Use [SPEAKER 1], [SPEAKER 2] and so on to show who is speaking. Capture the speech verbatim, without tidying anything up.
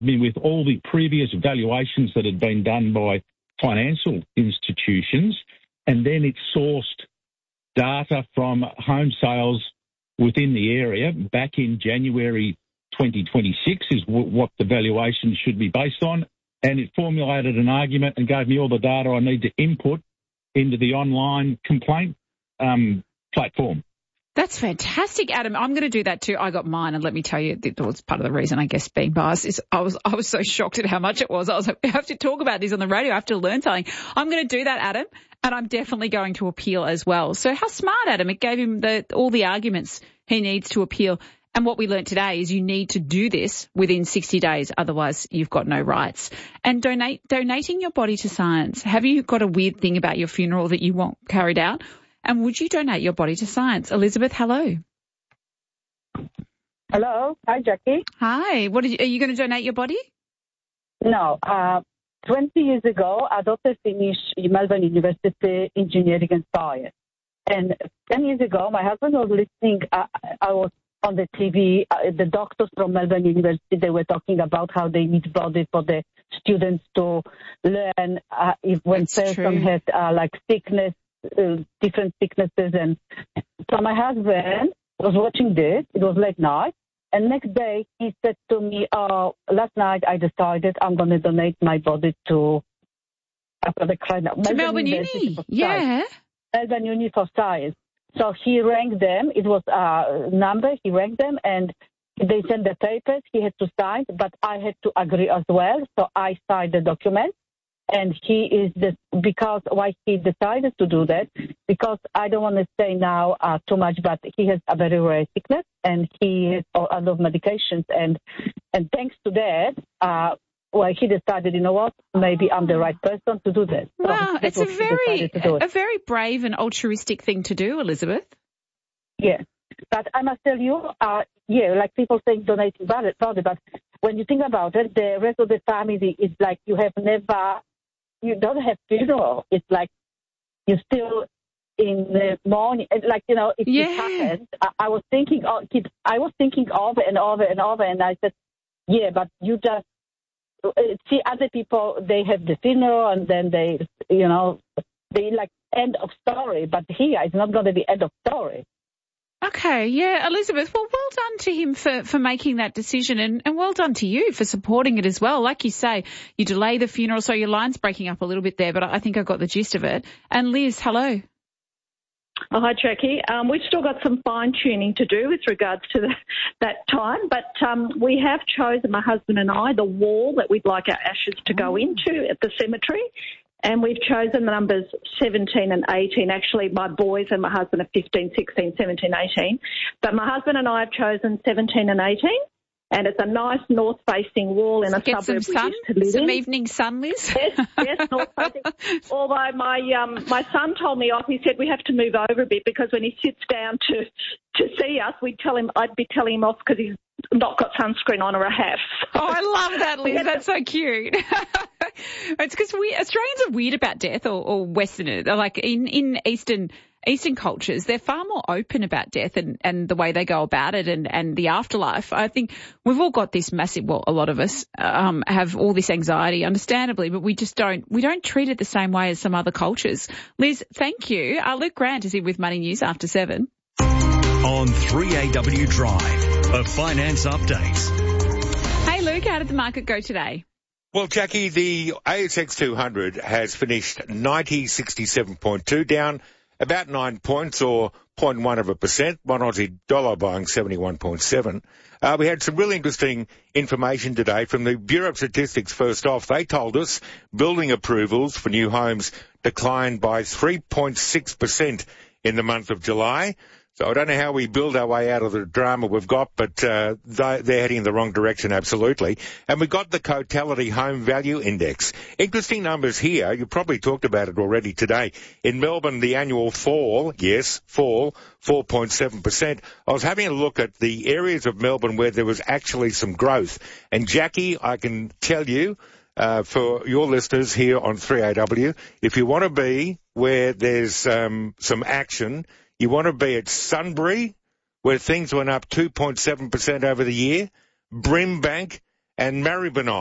[SPEAKER 1] mean, with all the previous valuations that had been done by financial institutions, and then it sourced data from home sales within the area back in January twenty twenty-six is w- what the valuation should be based on, and it formulated an argument and gave me all the data I need to input into the online complaint um, platform.
[SPEAKER 2] That's fantastic, Adam. I'm going to do that too. I got mine, and let me tell you, that was part of the reason, I guess, being biased is I was I was so shocked at how much it was. I was like, I have to talk about this on the radio. I have to learn something. I'm going to do that, Adam, and I'm definitely going to appeal as well. So how smart, Adam. It gave him the all the arguments he needs to appeal. And what we learned today is you need to do this within sixty days. Otherwise, you've got no rights. And donate donating your body to science. Have you got a weird thing about your funeral that you want carried out? And would you donate your body to science? Elizabeth, hello.
[SPEAKER 3] Hello. Hi, Jackie.
[SPEAKER 2] Hi. What are you, are you going to donate your body?
[SPEAKER 3] No. Uh, twenty years ago, our daughter finished Melbourne University Engineering and Science. And ten years ago, my husband was listening. Uh, I was on the T V. Uh, the doctors from Melbourne University, they were talking about how they need body for the students to learn uh, if when
[SPEAKER 2] That's
[SPEAKER 3] person
[SPEAKER 2] true.
[SPEAKER 3] had uh, like sickness, uh, different sicknesses. And so my husband was watching this. It was late night. And next day he said to me, oh, last night I decided I'm going to donate my body to, I've got to cry now.
[SPEAKER 2] To Melbourne Uni. Yeah.
[SPEAKER 3] Melbourne Uni for Science. So he ranked them. It was a number. He ranked them, and they sent the papers. He had to sign, but I had to agree as well. So I signed the document, and he is the because why he decided to do that because I don't want to say now uh, too much, but he has a very rare sickness, and he has a lot of medications, and and thanks to that. Uh, Well, he decided, you know what, maybe I'm the right person to do this. So
[SPEAKER 2] wow, it's a very, a very brave and altruistic thing to do, Elizabeth.
[SPEAKER 3] Yeah, but I must tell you, uh, yeah, like people saying donating body, body, but when you think about it, the rest of the family is like you have never, you don't have funeral. It's like you're still in the morning, like, you know, it,
[SPEAKER 2] yeah.
[SPEAKER 3] it happened. I, I was thinking, I was thinking over and over and over, and I said, yeah, but you just, see, other people, they have the funeral and then they, you know, they like end of story. But here, it's not going to be end of story.
[SPEAKER 2] Okay, yeah, Elizabeth, well, well done to him for, for making that decision and, and well done to you for supporting it as well. Like you say, you delay the funeral, so your line's breaking up a little bit there, but I think I got the gist of it. And Liz, hello.
[SPEAKER 4] Oh, hi, Jackie. Um, we've still got some fine-tuning to do with regards to the, that time, but um, we have chosen, my husband and I, the wall that we'd like our ashes to go into at the cemetery, and we've chosen the numbers seventeen and eighteen. Actually, my boys and my husband are fifteen, sixteen, seventeen, eighteen, but my husband and I have chosen seventeen and eighteen. And it's a nice north-facing wall in a
[SPEAKER 2] Get
[SPEAKER 4] suburb
[SPEAKER 2] some
[SPEAKER 4] we
[SPEAKER 2] sun,
[SPEAKER 4] used to live
[SPEAKER 2] some
[SPEAKER 4] in.
[SPEAKER 2] evening sun, Liz.
[SPEAKER 4] Yes, yes, north-facing. Although my um, my son told me off, he said we have to move over a bit because when he sits down to to see us, we'd tell him I'd be telling him off because he's not got sunscreen on or a hat.
[SPEAKER 2] Oh, I love that, Liz. That's so cute. It's because we Australians are weird about death, or, or Westerners, like in in Eastern. Eastern cultures, they're far more open about death and, and the way they go about it and, and the afterlife. I think we've all got this massive, well, a lot of us um, have all this anxiety, understandably, but we just don't, we don't treat it the same way as some other cultures. Liz, thank you. Uh, Luke Grant is here with Money News after seven.
[SPEAKER 5] On three A W Drive, a finance update.
[SPEAKER 2] Hey, Luke, how did the market go today?
[SPEAKER 6] Well, Jackie, the A S X two hundred has finished ninety sixty-seven point two, down about nine points or zero point one of a percent, one Aussie dollar buying seventy-one point seven. Uh, we had some really interesting information today from the Bureau of Statistics. First off, they told us building approvals for new homes declined by three point six percent in the month of July. So I don't know how we build our way out of the drama we've got, but uh, they're heading in the wrong direction, absolutely. And we got the Cotality Home Value Index. Interesting numbers here. You probably talked about it already today. In Melbourne, the annual fall, yes, fall, four point seven percent. I was having a look at the areas of Melbourne where there was actually some growth. And, Jackie, I can tell you, uh, for your listeners here on three A W, if you want to be where there's um, some action, you want to be at Sunbury, where things went up two point seven percent over the year, Brimbank, and Maribyrnong.